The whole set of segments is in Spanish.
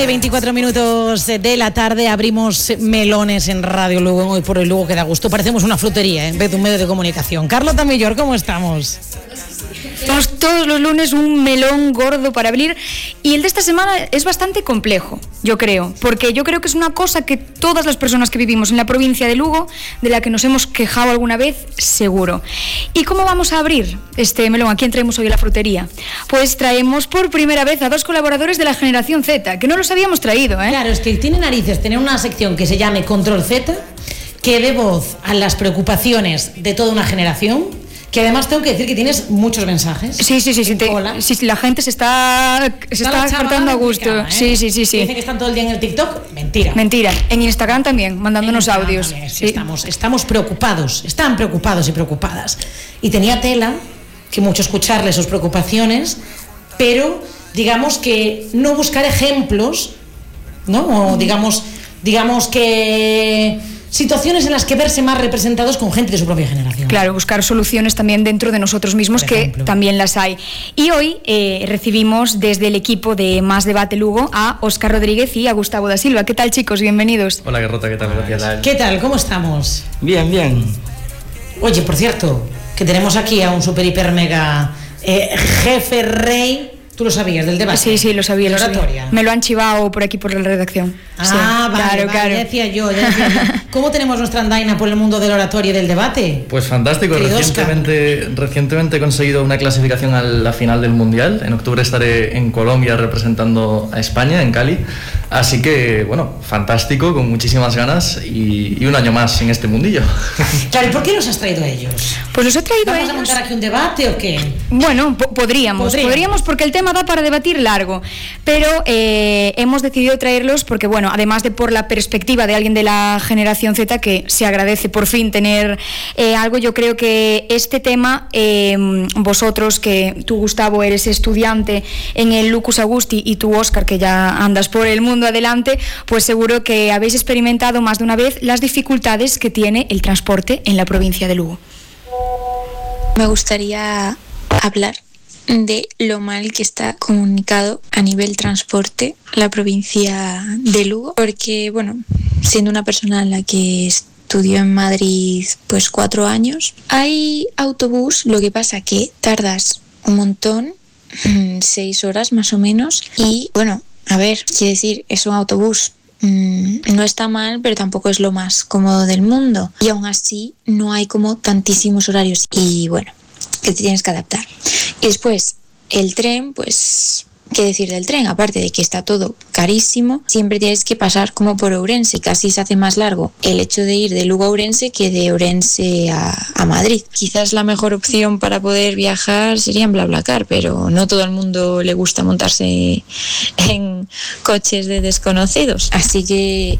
1:24 de la tarde, abrimos melones en Radio Lugo, hoy por el Lugo que da gusto. Parecemos una frutería, en vez de un medio de comunicación. Carlota Millor, ¿cómo estamos? Tenemos todos los lunes un melón gordo para abrir, y el de esta semana es bastante complejo, yo creo, porque yo creo que es una cosa que todas las personas que vivimos en la provincia de Lugo, de la que nos hemos quejado alguna vez, seguro. ¿Y cómo vamos a abrir este melón? ¿A quién traemos hoy a la frutería? Pues traemos por primera vez a dos colaboradores de la Generación Z, que no los habíamos traído, ¿eh? Claro, es que tiene narices tener una sección que se llame Control Z, que dé voz a las preocupaciones de toda una generación. Que además tengo que decir que tienes muchos mensajes. Sí, la gente se está cortando a gusto. ¿eh? Sí. Dicen que están todo el día en el TikTok. Mentira. En Instagram también, mandándonos audios. También, sí. Estamos preocupados, están preocupados y preocupadas. Y tenía tela que mucho escucharle sus preocupaciones, pero digamos que no buscar ejemplos, ¿no? O digamos que situaciones en las que verse más representados con gente de su propia generación. Claro, buscar soluciones también dentro de nosotros mismos, que también las hay. Y hoy recibimos desde el equipo de Más Debate Lugo a Óscar Rodríguez y a Gustavo da Silva. ¿Qué tal, chicos? Bienvenidos. Hola, Garrota, ¿qué tal? Gracias. ¿Qué tal? ¿Cómo estamos? Bien. Oye, por cierto, que tenemos aquí a un super hiper mega jefe rey. ¿Tú lo sabías del debate? Sí, lo sabía. Oratoria. Me lo han chivado por aquí por la redacción. Vale, claro. Ya decía yo. ¿Cómo tenemos nuestra andaina por el mundo del oratorio y del debate? Pues fantástico. Recientemente he conseguido una clasificación a la final del Mundial. En octubre estaré en Colombia representando a España, en Cali. Así que, bueno, fantástico, con muchísimas ganas y un año más en este mundillo. Claro, ¿y por qué los has traído a ellos? Pues los he traído a ellos. ¿Vamos a montar aquí un debate o qué? Bueno, podríamos porque el tema da para debatir largo, pero hemos decidido traerlos porque, bueno, además de por la perspectiva de alguien de la Generación Z, que se agradece por fin tener algo, yo creo que este tema, vosotros, que tú, Gustavo, eres estudiante en el Lucus Augusti, y tú, Óscar, que ya andas por el mundo adelante, pues seguro que habéis experimentado más de una vez las dificultades que tiene el transporte en la provincia de Lugo. Me gustaría hablar de lo mal que está comunicado a nivel transporte la provincia de Lugo, porque, bueno, siendo una persona en la que estudió en Madrid pues 4 años, hay autobús, lo que pasa que tardas un montón, 6 horas más o menos, y bueno, a ver, quiero decir, es un autobús. No está mal, pero tampoco es lo más cómodo del mundo, y aún así no hay como tantísimos horarios, y bueno, que te tienes que adaptar. Y después el tren, pues qué decir del tren, aparte de que está todo carísimo, siempre tienes que pasar como por Ourense, y casi se hace más largo el hecho de ir de Lugo a Ourense que de Ourense a Madrid. Quizás la mejor opción para poder viajar sería en BlaBlaCar, pero no todo el mundo le gusta montarse en coches de desconocidos, así que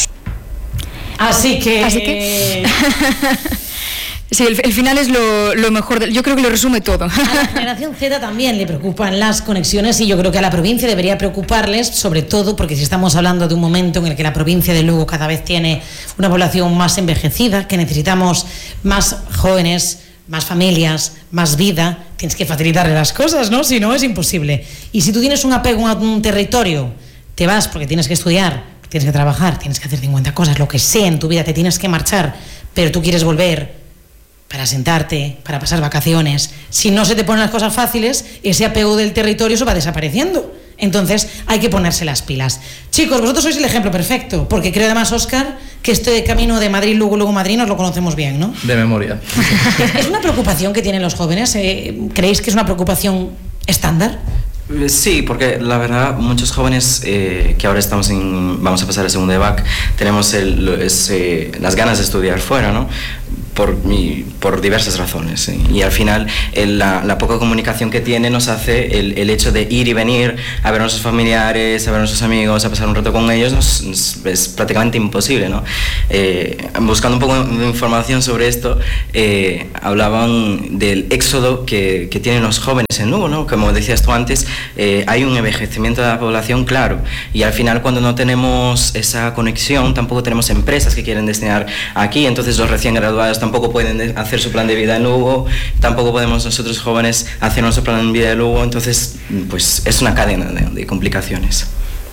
sí, el final es lo mejor. Yo creo que lo resume todo. A la Generación Z también le preocupan las conexiones, y yo creo que a la provincia debería preocuparles, sobre todo porque si estamos hablando de un momento en el que la provincia de Lugo cada vez tiene una población más envejecida, que necesitamos más jóvenes, más familias, más vida, tienes que facilitarle las cosas, ¿no? Si no, es imposible. Y si tú tienes un apego a un territorio, te vas porque tienes que estudiar, tienes que trabajar, tienes que hacer 50 cosas, lo que sea en tu vida, te tienes que marchar, pero tú quieres volver para sentarte, para pasar vacaciones. Si no se te ponen las cosas fáciles, ese apego del territorio se va desapareciendo. Entonces hay que ponerse las pilas. Chicos, vosotros sois el ejemplo perfecto, porque creo además, Óscar, que este camino de Madrid, Lugo, Madrid nos lo conocemos bien, ¿no? De memoria. ¿Es una preocupación que tienen los jóvenes? ¿Creéis que es una preocupación estándar? Sí, porque la verdad muchos jóvenes que ahora vamos a pasar el segundo de BAC, tenemos las ganas de estudiar fuera, ¿no? Por diversas razones, ¿sí? Y al final la poca comunicación que tiene nos hace el hecho de ir y venir a ver a nuestros familiares, a ver a nuestros amigos, a pasar un rato con ellos, es prácticamente imposible, ¿no? Buscando un poco de información sobre esto, hablaban del éxodo que tienen los jóvenes en Lugo, ¿no? Como decías tú antes, hay un envejecimiento de la población, claro, y al final cuando no tenemos esa conexión tampoco tenemos empresas que quieren destinar aquí, entonces los recién graduados tampoco pueden hacer su plan de vida en Lugo, tampoco podemos nosotros jóvenes hacer nuestro plan de vida en Lugo, entonces pues es una cadena de complicaciones.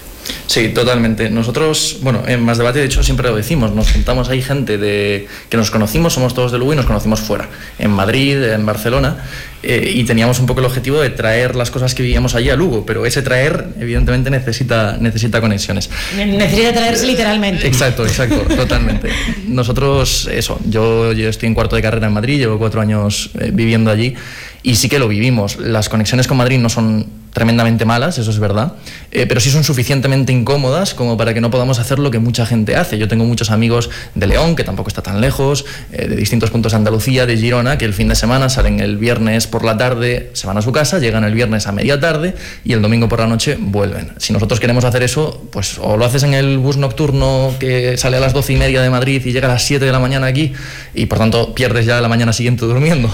Sí, totalmente. Nosotros, bueno, en Más Debate, de hecho, siempre lo decimos, nos juntamos ahí gente que nos conocimos, somos todos de Lugo y nos conocimos fuera, en Madrid, en Barcelona, y teníamos un poco el objetivo de traer las cosas que vivíamos allí a Lugo, pero ese traer, evidentemente, necesita conexiones. Necesita traerse literalmente. Exacto, totalmente. Nosotros, yo estoy en cuarto de carrera en Madrid, llevo 4 años viviendo allí, y sí que lo vivimos. Las conexiones con Madrid no son tremendamente malas, eso es verdad, pero sí son suficientemente incómodas como para que no podamos hacer lo que mucha gente hace. Yo tengo muchos amigos de León, que tampoco está tan lejos, de distintos puntos de Andalucía, de Girona, que el fin de semana salen el viernes por la tarde, se van a su casa, llegan el viernes a media tarde y el domingo por la noche vuelven. Si nosotros queremos hacer eso, pues o lo haces en el bus nocturno que sale a las 12:30 de Madrid y llega a las 7 de la mañana aquí y por tanto pierdes ya la mañana siguiente durmiendo,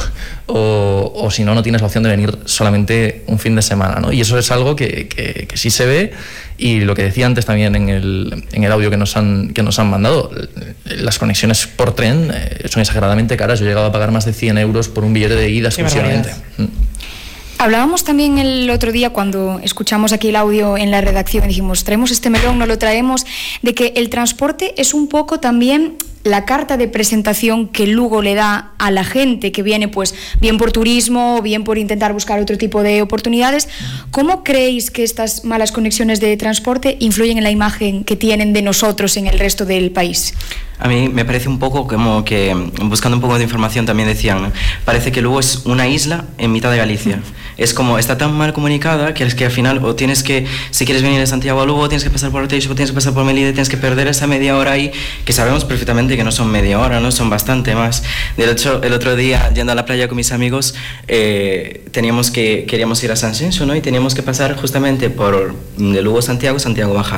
o si no tienes la opción de venir solamente un fin de semana, ¿no? Y eso es algo que sí se ve, y lo que decía antes también en el audio que nos han mandado, las conexiones por tren son exageradamente caras. Yo he llegado a pagar más de 100 euros por un billete de ida exclusivamente. Hablábamos también el otro día cuando escuchamos aquí el audio en la redacción, dijimos, traemos este melón, no lo traemos, de que el transporte es un poco también la carta de presentación que Lugo le da a la gente que viene, pues bien por turismo, bien por intentar buscar otro tipo de oportunidades. ¿Cómo creéis que estas malas conexiones de transporte influyen en la imagen que tienen de nosotros en el resto del país? A mí me parece un poco como que, buscando un poco de información también decían, ¿no? Parece que Lugo es una isla en mitad de Galicia. Es como, está tan mal comunicada que es que al final o tienes que, si quieres venir de Santiago a Lugo, tienes que pasar por Arteixo, tienes que pasar por Melide, tienes que perder esa media hora ahí, que sabemos perfectamente que no son media hora, ¿no? Son bastante más. De hecho, el otro día, yendo a la playa con mis amigos, queríamos ir a San Xenxo, ¿no? Y teníamos que pasar justamente por de Lugo a Santiago, Santiago bajar.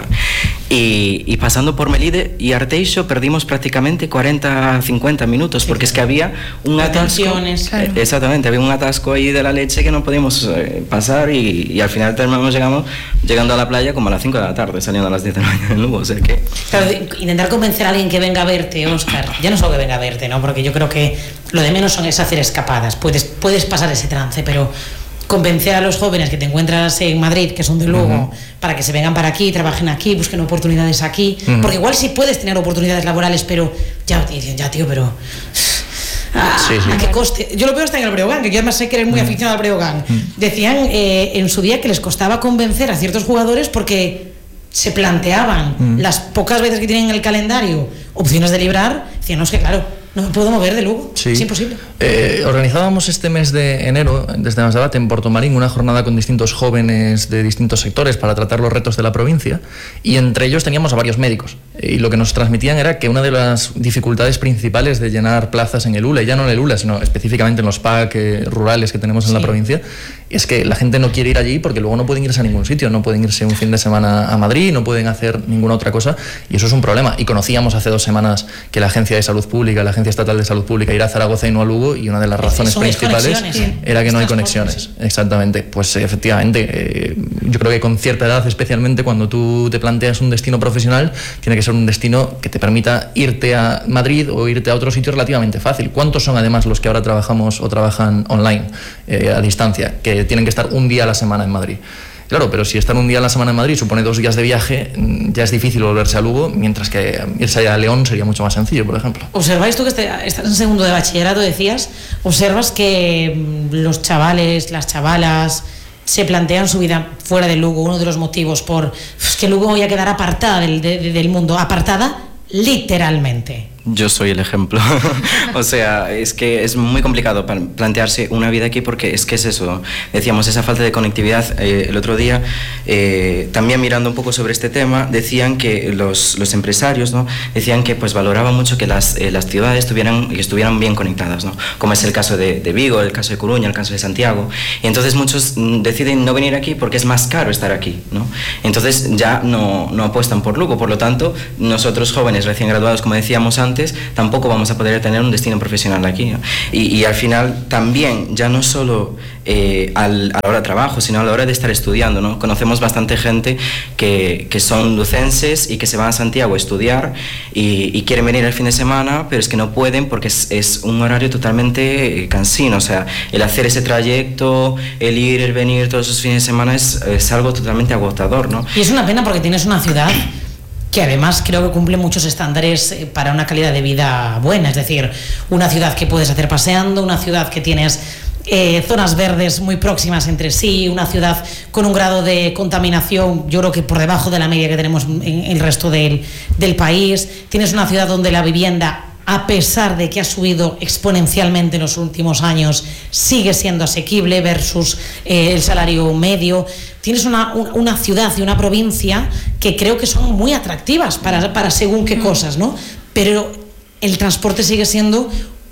Y pasando por Melide y Arteixo perdimos prácticamente 40-50 minutos, porque es que había un atasco. Claro. Exactamente, había un atasco ahí de la leche que no podíamos pasar y al final terminamos llegando a la playa como a las 5 de la tarde, saliendo a las 10 de la mañana en Lugo, o sea que... Claro, intentar convencer a alguien que venga a verte, Óscar, ya no solo que venga a verte, ¿no? Porque yo creo que lo de menos es hacer escapadas, puedes pasar ese trance, pero convencer a los jóvenes que te encuentras en Madrid, que son de Lugo, para que se vengan para aquí, trabajen aquí, busquen oportunidades aquí, porque igual sí puedes tener oportunidades laborales, pero ya tío, pero... ¿A qué coste? Yo lo veo hasta en el Breogán, que yo además sé que eres muy aficionado al Breogán. Decían en su día que les costaba convencer a ciertos jugadores porque se planteaban las pocas veces que tienen en el calendario opciones de librar, decían, no, es que claro, no me puedo mover de Lugo, es imposible. Organizábamos este mes de enero, desde Más Debate, en Portomarín, una jornada con distintos jóvenes de distintos sectores para tratar los retos de la provincia, y entre ellos teníamos a varios médicos, y lo que nos transmitían era que una de las dificultades principales de llenar plazas en el ULA, y ya no en el ULA, sino específicamente en los PAC rurales que tenemos en la provincia, es que la gente no quiere ir allí porque luego no pueden irse a ningún sitio, no pueden irse un fin de semana a Madrid, no pueden hacer ninguna otra cosa, y eso es un problema. Y conocíamos hace 2 semanas que la Agencia de Salud Pública, la Agencia Estatal de Salud Pública, irá a Zaragoza y no a Lugo, y una de las razones principales era que no hay conexiones. Exactamente, pues efectivamente, yo creo que con cierta edad, especialmente cuando tú te planteas un destino profesional, tiene que ser un destino que te permita irte a Madrid o irte a otro sitio relativamente fácil. ¿Cuántos son además los que ahora trabajamos o trabajan online, a distancia, que tienen que estar un día a la semana en Madrid? Claro, pero si estar un día a la semana en Madrid supone 2 días de viaje, ya es difícil volverse a Lugo, mientras que irse a León sería mucho más sencillo, por ejemplo. Observáis tú que estás en segundo de bachillerato, decías, observas que los chavales, las chavalas se plantean su vida fuera de Lugo. Uno de los motivos por que Lugo voy a quedar apartada del mundo, apartada literalmente. Yo soy el ejemplo. O sea, es que es muy complicado plantearse una vida aquí, porque es que es eso, decíamos, esa falta de conectividad. El otro día, también mirando un poco sobre este tema, decían que los empresarios, ¿no?, decían que pues valoraban mucho que las ciudades estuvieran bien conectadas, ¿no?, como es el caso de Vigo, el caso de Coruña, el caso de Santiago. Y entonces muchos deciden no venir aquí porque es más caro estar aquí, ¿no? Entonces ya no apuestan por Lugo. Por lo tanto, nosotros jóvenes recién graduados, como decíamos antes, antes, tampoco vamos a poder tener un destino profesional aquí, ¿no? Y al final también, ya no solo a la hora de trabajo, sino a la hora de estar estudiando, ¿no? Conocemos bastante gente que son lucenses y que se van a Santiago a estudiar y quieren venir el fin de semana, pero es que no pueden porque es un horario totalmente cansino. O sea, el hacer ese trayecto, el ir, el venir todos esos fines de semana es algo totalmente agotador, ¿no? Y es una pena porque tienes una ciudad que además creo que cumple muchos estándares para una calidad de vida buena, es decir, una ciudad que puedes hacer paseando, una ciudad que tienes zonas verdes muy próximas entre sí, una ciudad con un grado de contaminación, yo creo que por debajo de la media que tenemos en el resto del país. Tienes una ciudad donde la vivienda, a pesar de que ha subido exponencialmente en los últimos años, sigue siendo asequible versus el salario medio. Tienes una ciudad y una provincia que creo que son muy atractivas para según qué cosas, ¿no? Pero el transporte sigue siendo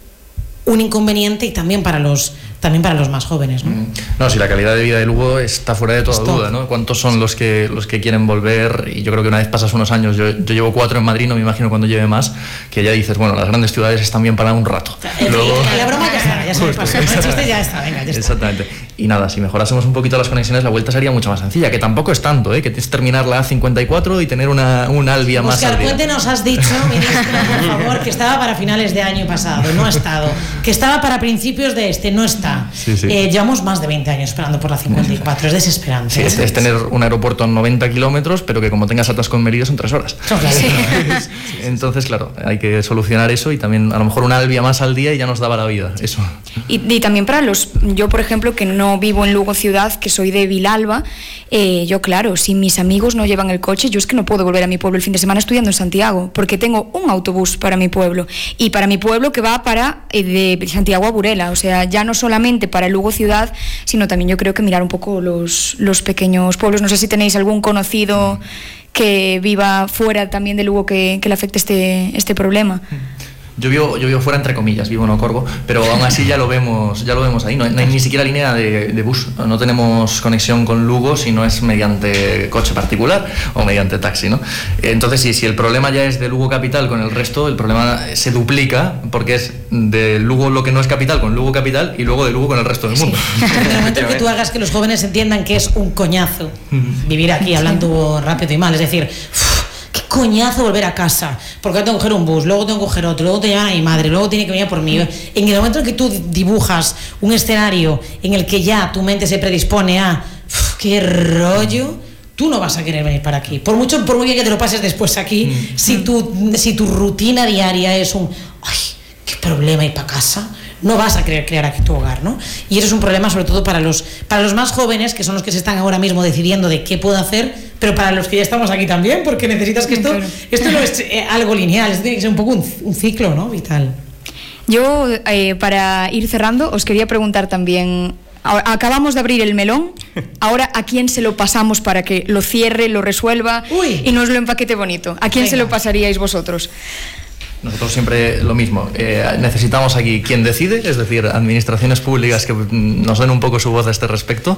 un inconveniente y también para los más jóvenes, ¿no? No, si la calidad de vida de Lugo está fuera de toda duda, ¿no? ¿Cuántos son los que quieren volver? Y yo creo que una vez pasas unos años, yo llevo 4 en Madrid, no me imagino cuando lleve más, que ya dices, bueno, las grandes ciudades están bien para un rato. Luego, la broma ya se me pasó, el chiste ya está, venga, ya está. Exactamente. Y nada, si mejorásemos un poquito las conexiones, la vuelta sería mucho más sencilla, que tampoco es tanto, que tienes que terminar la A54 y tener un Albia más al día. Oscar Puente, nos has dicho, ministro, por favor, que estaba para finales de año pasado, no ha estado. Que estaba para principios de no está. Sí. Llevamos más de 20 años esperando por la 54, es desesperante. Sí, es tener un aeropuerto a 90 kilómetros, pero que como tengas atasco en Mérida son 3 horas. Sí. Entonces, claro, hay que solucionar eso y también a lo mejor un Albia más al día y ya nos daba la vida, eso. Y también para yo por ejemplo, que no vivo en Lugo ciudad, que soy de Vilalba, yo claro, si mis amigos no llevan el coche, yo es que no puedo volver a mi pueblo el fin de semana estudiando en Santiago, porque tengo un autobús para mi pueblo, y para mi pueblo que va de Santiago a Burela, o sea, ya no solamente para Lugo ciudad, sino también yo creo que mirar un poco los pequeños pueblos. No sé si tenéis algún conocido que viva fuera también de Lugo que le afecte este problema. Yo vivo fuera, entre comillas, vivo en Ocorgo, pero aún así ya lo vemos ahí, no hay ni siquiera línea de bus, no tenemos conexión con Lugo si no es mediante coche particular o mediante taxi, ¿no? Entonces si el problema ya es de Lugo capital con el resto, el problema se duplica porque es de Lugo lo que no es capital con Lugo capital y luego de Lugo con el resto del mundo. Sí. En el momento que tú hagas que los jóvenes entiendan que es un coñazo vivir aquí, hablando rápido y mal, es decir, qué coñazo volver a casa, porque tengo que coger un bus, luego tengo que coger otro, luego te llevan a mi madre, luego tiene que venir por mí. En el momento en que tú dibujas un escenario en el que ya tu mente se predispone a qué rollo, tú no vas a querer venir para aquí. Por muy bien que te lo pases después aquí, si tu rutina diaria es ay, qué problema ir para casa, no vas a querer crear aquí tu hogar, ¿no? Y eso es un problema sobre todo para los más jóvenes, que son los que se están ahora mismo decidiendo de qué puedo hacer, pero para los que ya estamos aquí también, porque necesitas que esto no es algo lineal, esto tiene que ser un poco un ciclo, ¿no? Vital. Yo, para ir cerrando, os quería preguntar también, acabamos de abrir el melón, ahora ¿a quién se lo pasamos para que lo cierre, lo resuelva y nos lo empaquete bonito? ¿A quién se lo pasaríais vosotros? Nosotros siempre lo mismo, necesitamos aquí quien decide, es decir, administraciones públicas que nos den un poco su voz a este respecto,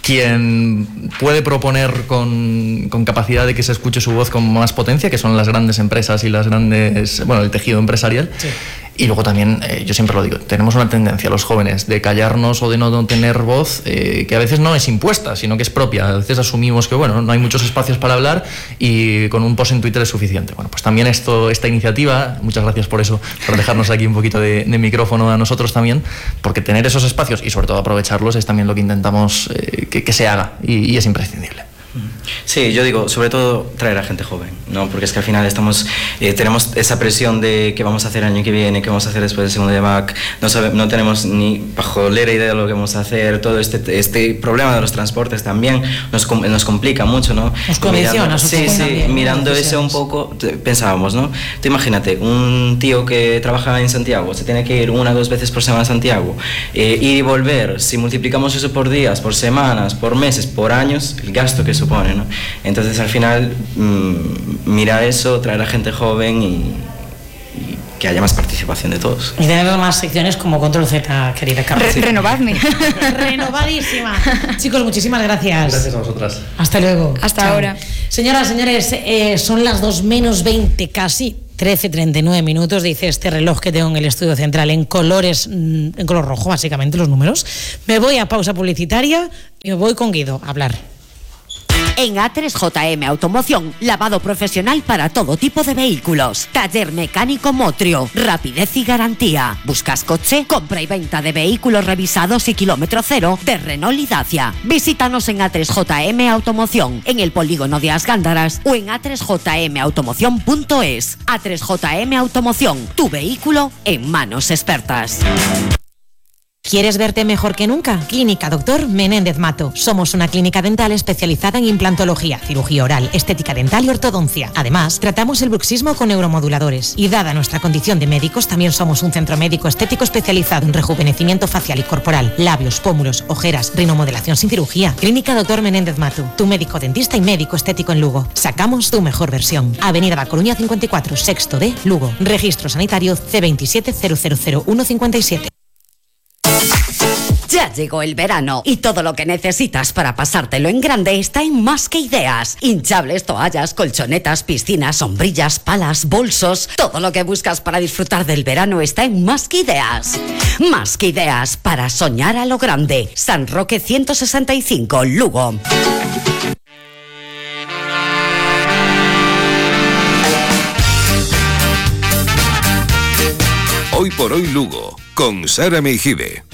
quien puede proponer con capacidad de que se escuche su voz con más potencia, que son las grandes empresas y el tejido empresarial. Sí. Y luego también, yo siempre lo digo, tenemos una tendencia los jóvenes de callarnos o de no tener voz, que a veces no es impuesta, sino que es propia. A veces asumimos que no hay muchos espacios para hablar y con un post en Twitter es suficiente. Bueno, pues también esta iniciativa, muchas gracias por eso, por dejarnos aquí un poquito de micrófono a nosotros también, porque tener esos espacios y sobre todo aprovecharlos es también lo que intentamos que se haga y es imprescindible. Sí, yo digo, sobre todo traer a gente joven, ¿no? Porque es que al final tenemos esa presión de qué vamos a hacer el año que viene, qué vamos a hacer después del segundo de BAC, no tenemos ni pajolera idea de lo que vamos a hacer, todo este problema de los transportes también nos complica mucho, ¿no? Nos condiciona. Sí, mirando eso un poco, pensábamos, ¿no? Tú imagínate, un tío que trabaja en Santiago, se tiene que ir 1 o 2 veces por semana a Santiago, ir y volver, si multiplicamos eso por días, por semanas, por meses, por años, el gasto que supone, ¿no? Entonces al final mirar eso, traer a gente joven y que haya más participación de todos. Y tener más secciones como Control Z, querida Carmen. Renovadme. Renovadísima. Chicos, muchísimas gracias. Gracias a vosotras. Hasta luego. Hasta Chao. ahora. Señoras, señores, son las 2:20 casi. 13:39 minutos, dice este reloj que tengo en el estudio central, en color rojo, básicamente, los números. Me voy a pausa publicitaria y me voy con Guido a hablar. En A3JM Automoción, lavado profesional para todo tipo de vehículos. Taller mecánico Motrio, rapidez y garantía. ¿Buscas coche? Compra y venta de vehículos revisados y kilómetro cero de Renault y Dacia. Visítanos en A3JM Automoción, en el polígono de As Gándaras o en a3jmautomoción.es. A3JM Automoción, tu vehículo en manos expertas. ¿Quieres verte mejor que nunca? Clínica Dr. Menéndez Mato. Somos una clínica dental especializada en implantología, cirugía oral, estética dental y ortodoncia. Además, tratamos el bruxismo con neuromoduladores. Y dada nuestra condición de médicos, también somos un centro médico estético especializado en rejuvenecimiento facial y corporal, labios, pómulos, ojeras, rinomodelación sin cirugía. Clínica Dr. Menéndez Mato. Tu médico dentista y médico estético en Lugo. Sacamos tu mejor versión. Avenida da Coruña 54, sexto D, Lugo. Registro sanitario C27 000157. Ya llegó el verano y todo lo que necesitas para pasártelo en grande está en Más que Ideas. Hinchables, toallas, colchonetas, piscinas, sombrillas, palas, bolsos. Todo lo que buscas para disfrutar del verano está en Más que Ideas. Más que Ideas para soñar a lo grande. San Roque 165, Lugo. Hoy por hoy Lugo, con Sara Meijide.